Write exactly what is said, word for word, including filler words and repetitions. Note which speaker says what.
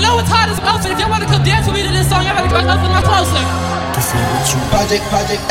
Speaker 1: know it's hard as well, so if y'all wanna come dance with me to this song, y'all better come a little closer.
Speaker 2: Project, project.